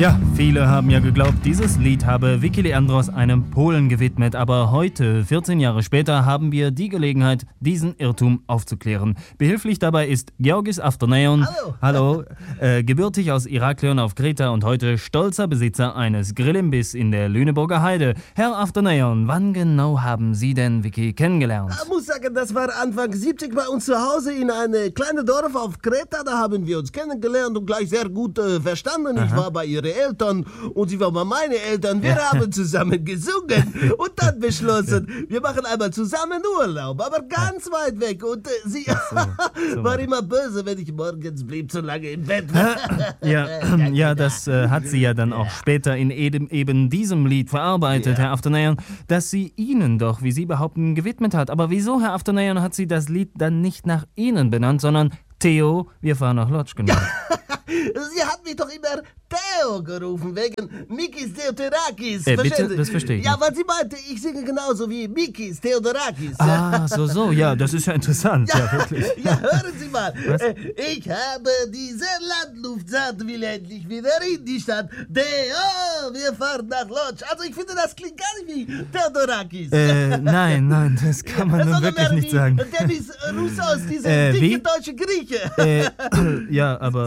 Ja, viele haben ja geglaubt, dieses Lied habe Vicky Leandros einem Polen gewidmet. Aber heute, 14 Jahre später, haben wir die Gelegenheit, diesen Irrtum aufzuklären. Behilflich dabei ist Georgis Avtoneon. Hallo. Gebürtig aus Iraklion auf Kreta und heute stolzer Besitzer eines Grillimbiss in der Lüneburger Heide. Herr Avtoneon, wann genau haben Sie denn Vicky kennengelernt? Ich muss sagen, das war Anfang 70 bei uns zu Hause in einem kleinen Dorf auf Kreta. Da haben wir uns kennengelernt und gleich sehr gut verstanden. Ich war bei ihren Eltern und sie war bei meinen Eltern. Wir haben zusammen gesungen und dann beschlossen, wir machen einmal zusammen Urlaub, aber ganz weit weg. Und sie war immer böse, wenn ich morgens blieb, so lange im Bett. Ja, das hat sie ja dann auch später in eben diesem Lied verarbeitet, Herr Avtoneon, dass sie Ihnen doch, wie Sie behaupten, gewidmet hat. Aber wieso, Herr Avtoneon, hat sie das Lied dann nicht nach Ihnen benannt, sondern Theo, wir fahren nach Lodz genannt? Sie hat mich doch immer Theo gerufen, wegen Mikis Theodorakis. Bitte? Das verstehe ich Ja, nicht. weil sie meinte, ich singe genauso wie Mikis Theodorakis. Ah, so, ja, das ist ja interessant, ja wirklich. Ja, hören Sie mal. Ich habe diese Landluft satt, will endlich wieder in die Stadt. Theo, wir fahren nach Lodz. Also ich finde, das klingt gar nicht wie Theodorakis. Nein, das kann man nun wirklich nicht sagen. Dennis Roussos, dieser dicke deutsche Grieche. Ja, aber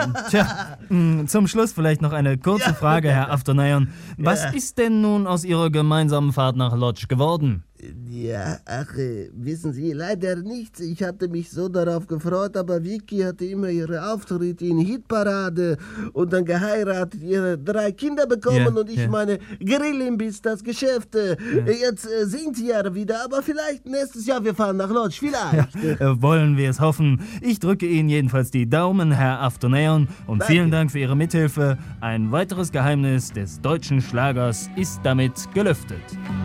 zum Schluss vielleicht noch eine kurze Frage, Herr Avtoneon. Was ist denn nun aus Ihrer gemeinsamen Fahrt nach Lodz geworden? Ja, wissen Sie, leider nichts. Ich hatte mich so darauf gefreut, aber Vicky hatte immer ihre Auftritte in Hitparade und dann geheiratet, ihre 3 Kinder bekommen und ich meine Grillimbiss, das Geschäft. Jetzt singt sie ja wieder, aber vielleicht nächstes Jahr wir fahren nach Lodz, vielleicht. Wollen wir es hoffen. Ich drücke Ihnen jedenfalls die Daumen, Herr Avtoneon, und vielen Dank für Ihre Mithilfe. Ein weiteres Geheimnis des deutschen Schlagers ist damit gelüftet.